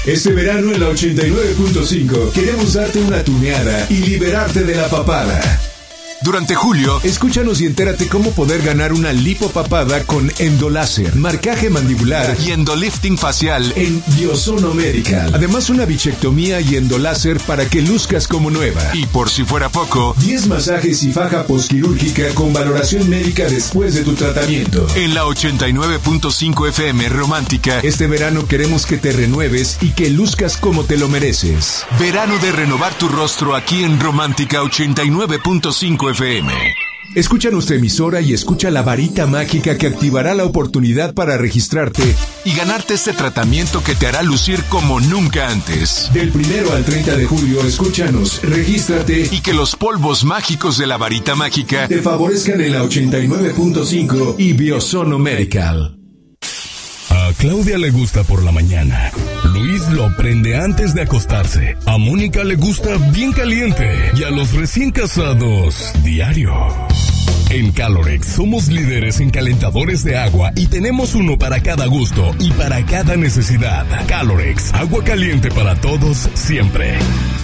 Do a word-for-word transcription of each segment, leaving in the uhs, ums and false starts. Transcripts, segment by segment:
Este verano en la ochenta y nueve punto cinco queremos darte una tuneada y liberarte de la papada. Durante julio, escúchanos y entérate cómo poder ganar una lipopapada con endoláser, marcaje mandibular y endolifting facial en Biosono Medical. Además, una bichectomía y endoláser para que luzcas como nueva. Y por si fuera poco, diez masajes y faja posquirúrgica con valoración médica después de tu tratamiento. En la ochenta y nueve punto cinco F M Romántica, este verano queremos que te renueves y que luzcas como te lo mereces. Verano de renovar tu rostro aquí en Romántica ochenta y nueve punto cinco F M. Escucha nuestra emisora y escucha la varita mágica que activará la oportunidad para registrarte y ganarte este tratamiento que te hará lucir como nunca antes. Del primero al treinta de julio, escúchanos, regístrate y que los polvos mágicos de la varita mágica te favorezcan en la ochenta y nueve punto cinco y Biosono Medical. A Claudia le gusta por la mañana. Luis lo prende antes de acostarse. A Mónica le gusta bien caliente. Y a los recién casados, diario. En Calorex somos líderes en calentadores de agua y tenemos uno para cada gusto y para cada necesidad. Calorex, agua caliente para todos, siempre.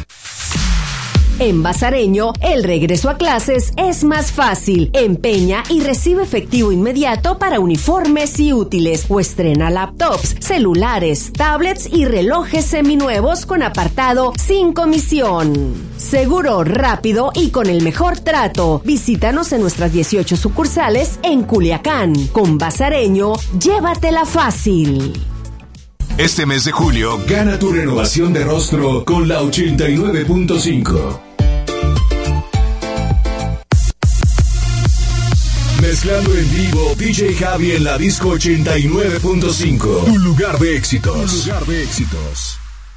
En Bazareño, el regreso a clases es más fácil. Empeña y recibe efectivo inmediato para uniformes y útiles o estrena laptops, celulares, tablets y relojes seminuevos con apartado sin comisión. Seguro, rápido y con el mejor trato. Visítanos en nuestras dieciocho sucursales en Culiacán. Con Bazareño, llévatela fácil. Este mes de julio, gana tu renovación de rostro con la ochenta y nueve punto cinco. Mezclando en vivo, D J Javi en la disco ochenta y nueve punto cinco. Tu lugar de éxitos. Tu lugar de éxitos.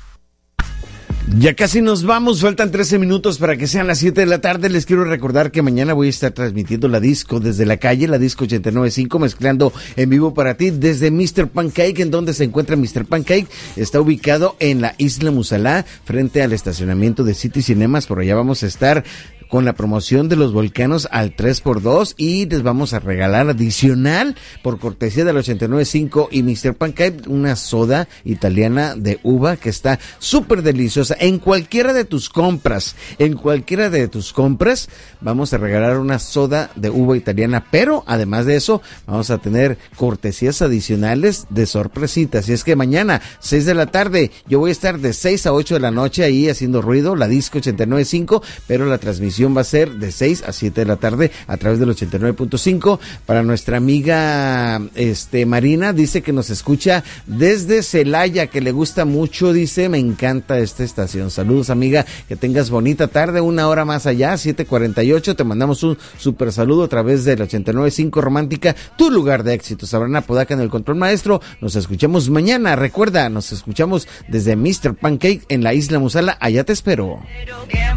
Ya casi nos vamos, faltan trece minutos para que sean las siete de la tarde. Les quiero recordar que mañana voy a estar transmitiendo la disco desde la calle, la disco ochenta y nueve punto cinco, mezclando en vivo para ti desde mister Pancake. ¿En dónde se encuentra mister Pancake? Está ubicado en la Isla Musalá, frente al estacionamiento de City Cinemas. Por allá vamos a estar con la promoción de los volcanos al tres por dos y les vamos a regalar adicional, por cortesía del ochenta y nueve punto cinco y mister Pancake, una soda italiana de uva que está súper deliciosa. En cualquiera de tus compras, en cualquiera de tus compras, vamos a regalar una soda de uva italiana, pero además de eso, vamos a tener cortesías adicionales de sorpresitas. Y es que mañana, seis de la tarde, yo voy a estar de seis a ocho de la noche ahí haciendo ruido, la disco ochenta y nueve punto cinco, pero la transmisión va a ser de seis a siete de la tarde a través del ochenta y nueve punto cinco. Para nuestra amiga este Marina, dice que nos escucha desde Celaya, que le gusta mucho, dice, me encanta esta estación. Saludos, amiga, que tengas bonita tarde, una hora más allá, siete cuarenta y ocho, te mandamos un super saludo a través del ochenta y nueve punto cinco Romántica, tu lugar de éxito. Sabrina Podaca en el control maestro, nos escuchamos mañana, recuerda, nos escuchamos desde mister Pancake en la Isla Musala, allá te espero.